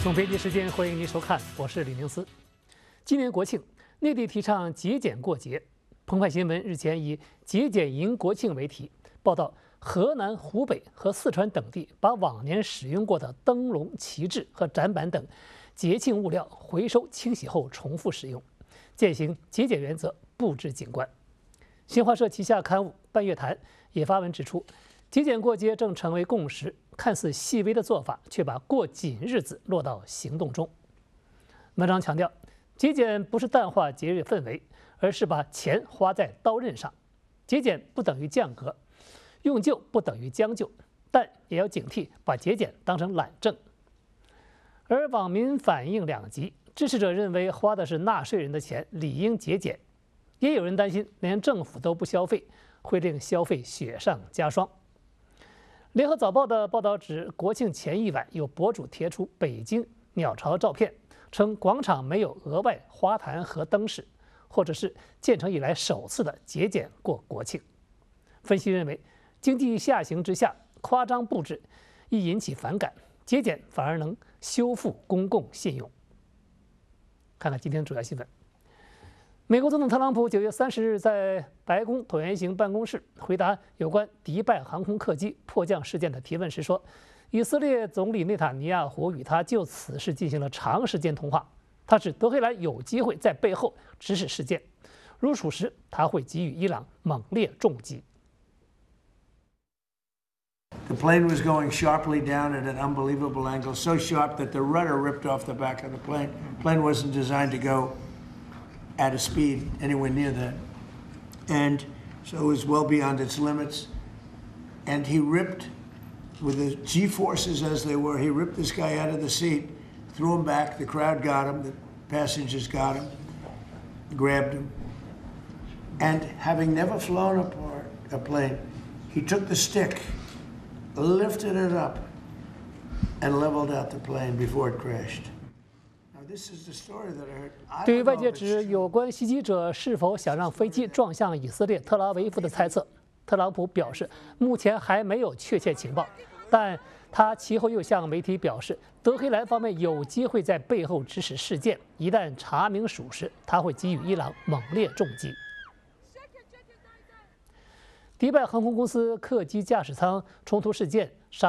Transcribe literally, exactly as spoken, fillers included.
总编辑时间，欢迎您收看，我是李宁思。今年国庆，内地提倡节俭过节。澎湃新闻日前以“节俭迎国庆”为题，报道河南、湖北和四川等地把往年使用过的灯笼、旗帜和展板等节庆物料回收清洗后重复使用，践行节俭原则，布置景观。新华社旗下刊物《半月谈》也发文指出，节俭过节正成为共识，看似细微的做法，却把过紧日子落到行动中。文章强调，节俭不是淡化节日氛围，而是把钱花在刀刃上。节俭不等于降格，用旧不等于将就，但也要警惕把节俭当成懒政。而网民反应两极，支持者认为花的是纳税人的钱，理应节俭；也有人担心，连政府都不消费，会令消费雪上加霜。联合早报的报道指，国庆前一晚有博主贴出北京鸟巢照片，称广场没有额外花坛和灯饰，或者是建成以来首次的节俭过国庆。分析认为，经济下行之下，夸张布置易引起反感，节俭反而能修复公共信用。看看今天的主要新闻。美国总统特朗普九月三十日在白宫椭圆形办公室回答有关迪拜航空客机迫降事件的提问时说，以色列总理内塔尼亚胡与他就此事进行了长时间通话。他指德黑兰有机会在背后指使事件，如属实，他会给予伊朗猛烈重击。 The plane was going sharply down at an unbelievable angle, so sharp that the rudder ripped off the back of the plane. The plane wasn't designed to go at a speed anywhere near that. And so it was well beyond its limits. And he ripped, with the G-forces as they were, he ripped this guy out of the seat, threw him back. The crowd got him, the passengers got him, grabbed him. And having never flown a, part, a plane, he took the stick, lifted it up, and leveled out the plane before it crashed. 对于外界指有关袭击者是否想让飞机撞向以色列特拉维夫的猜测，特朗普表示目前还没有确切情报，但他其后又向媒体表示，德黑兰方面有机会在背后指使事件，一旦查明属实，他会给予伊朗猛烈重击。迪拜航空公司客机驾驶舱冲突事件